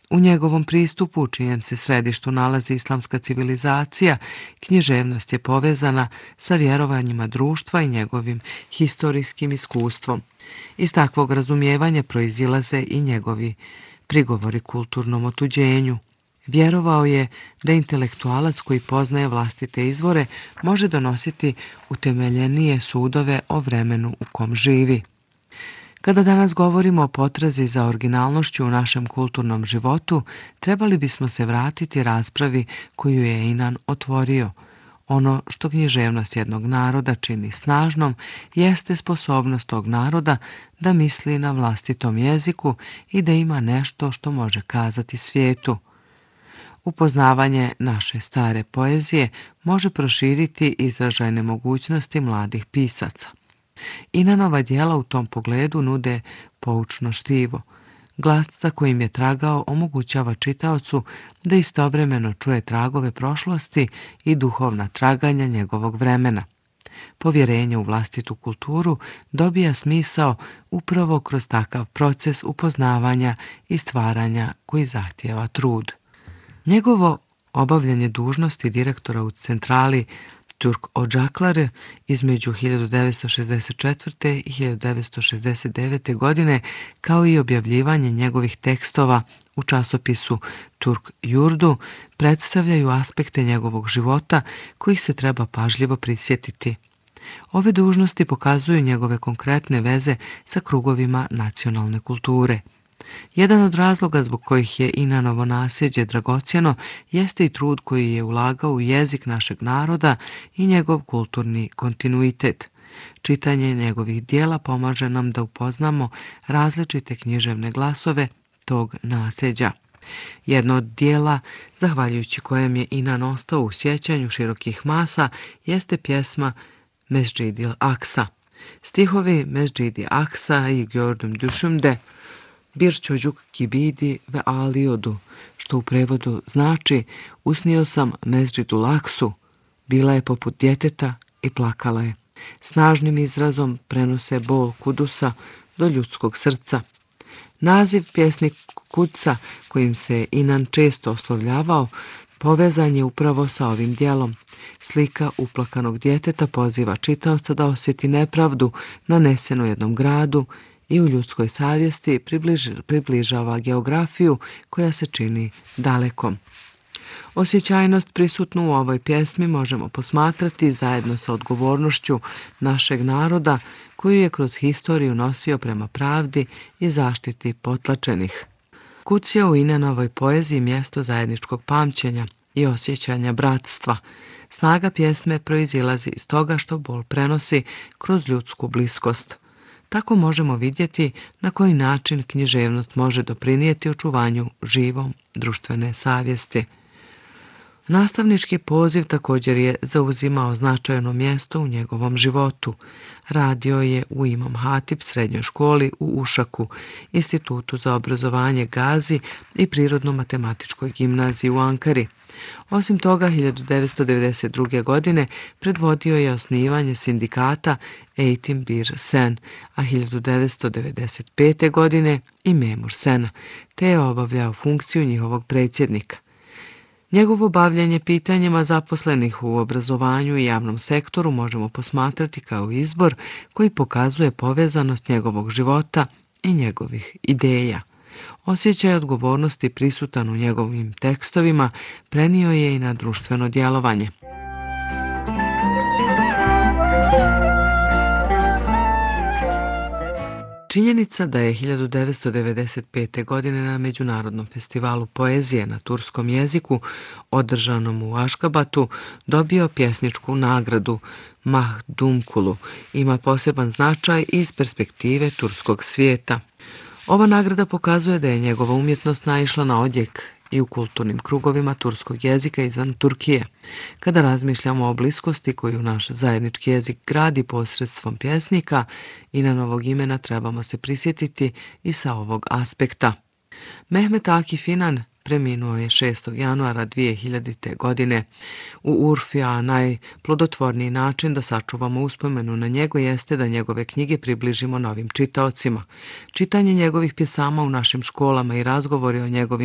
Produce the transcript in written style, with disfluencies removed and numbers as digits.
U njegovom pristupu, u čijem se središtu nalazi islamska civilizacija, književnost je povezana sa vjerovanjima društva i njegovim historijskim iskustvom. Iz takvog razumijevanja proizilaze i njegovi prigovori kulturnom otuđenju. Vjerovao je da intelektualac koji poznaje vlastite izvore može donositi utemeljenije sudove o vremenu u kom živi. Kada danas govorimo o potrazi za originalnošću u našem kulturnom životu, trebali bismo se vratiti raspravi koju je Inan otvorio. Ono što književnost jednog naroda čini snažnom jeste sposobnost tog naroda da misli na vlastitom jeziku i da ima nešto što može kazati svijetu. Upoznavanje naše stare poezije može proširiti izražajne mogućnosti mladih pisaca. Inanova djela u tom pogledu nude poučno štivo. Glas za kojim je tragao omogućava čitaocu da istovremeno čuje tragove prošlosti i duhovna traganja njegovog vremena. Povjerenje u vlastitu kulturu dobija smisao upravo kroz takav proces upoznavanja i stvaranja koji zahtijeva trud. Njegovo obavljanje dužnosti direktora u centrali Turk Ocakları između 1964. i 1969. godine, kao i objavljivanje njegovih tekstova u časopisu Turk Yurdu, predstavljaju aspekte njegovog života kojih se treba pažljivo prisjetiti. Ove dužnosti pokazuju njegove konkretne veze sa krugovima nacionalne kulture. Jedan od razloga zbog kojih je Inanovo nasljeđe dragocjeno jeste i trud koji je ulagao u jezik našeg naroda i njegov kulturni kontinuitet. Čitanje njegovih dijela pomaže nam da upoznamo različite književne glasove tog nasljeđa. Jedno od dijela, zahvaljujući kojem je Inan ostao u sjećanju širokih masa, jeste pjesma Mescid-i Aksa. Stihovi Mescid-i Aksa i Gördüm Düşümde Bir çocuk gibiydi ve ağlıyordu, što u prevodu znači usnio sam Mesdžidul Aksu, bila je poput djeteta i plakala je. Snažnim izrazom prenose bol Kudusa do ljudskog srca. Naziv pjesnik Kudsa, kojim se Inan često oslovljavao, povezan je upravo sa ovim dijelom. Slika uplakanog djeteta poziva čitaoca da osjeti nepravdu nanesenu jednom gradu i u ljudskoj savjesti približava geografiju koja se čini dalekom. Osjećajnost prisutnu u ovoj pjesmi možemo posmatrati zajedno sa odgovornošću našeg naroda koju je kroz historiju nosio prema pravdi i zaštiti potlačenih. Kuc je u Inanovoj poeziji mjesto zajedničkog pamćenja i osjećanja bratstva. Snaga pjesme proizilazi iz toga što bol prenosi kroz ljudsku bliskost. Tako možemo vidjeti na koji način književnost može doprinijeti očuvanju živom društvene savjesti. Nastavnički poziv također je zauzimao značajno mjesto u njegovom životu. Radio je u Imam Hatip srednjoj školi u Ušaku, Institutu za obrazovanje Gazi i Prirodno-matematičkoj gimnaziji u Ankari. Osim toga, 1992. godine predvodio je osnivanje sindikata Eğitim Bir Sen, a 1995. godine i Memur Sena, te je obavljao funkciju njihovog predsjednika. Njegovo bavljanje pitanjima zaposlenih u obrazovanju i javnom sektoru možemo posmatrati kao izbor koji pokazuje povezanost njegovog života i njegovih ideja. Osjećaj odgovornosti prisutan u njegovim tekstovima prenio je i na društveno djelovanje. Činjenica da je 1995. godine na Međunarodnom festivalu poezije na turskom jeziku, održanom u Aškabatu, dobio pjesničku nagradu Mahdumkulu, ima poseban značaj iz perspektive turskog svijeta. Ova nagrada pokazuje da je njegova umjetnost naišla na odjek i u kulturnim krugovima turskog jezika izvan Turkije. Kada razmišljamo o bliskosti koju naš zajednički jezik gradi posredstvom pjesnika, Inanovog imena trebamo se prisjetiti i sa ovog aspekta. Mehmet Akif Inan preminuo je 6. januara 2000. godine. U Urfija najplodotvorniji način da sačuvamo uspomenu na njega jeste da njegove knjige približimo novim čitaocima. Čitanje njegovih pjesama u našim školama i razgovori o njegovim